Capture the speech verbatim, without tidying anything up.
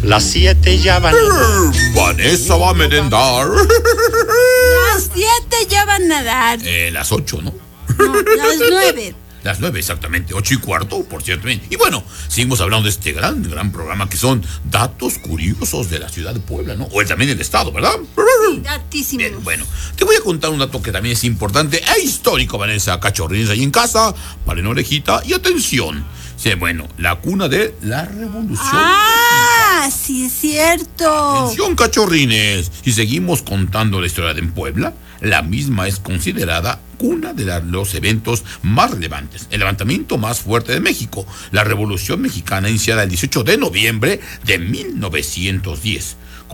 Las siete ya van. Vanessa va a merendar. Las siete ya van a dar. Eh, las ocho, ¿no? No, las nueve. Las nueve, exactamente, ocho y cuarto, por cierto. Y bueno, seguimos hablando de este gran, gran programa que son datos curiosos de la ciudad de Puebla, ¿no? O también del estado, ¿verdad? Sí, datísimos. Bien, bueno, te voy a contar un dato que también es importante e histórico, Vanessa. Cachorrines ahí en casa, paren orejita y atención. Sí, bueno, la cuna de la revolución. Ah, sí es cierto. Atención, cachorrines. Si seguimos contando la historia de en Puebla, la misma es considerada cuna de la, los eventos más relevantes. El levantamiento más fuerte de México, la Revolución Mexicana, iniciada el dieciocho de noviembre de mil novecientos diez.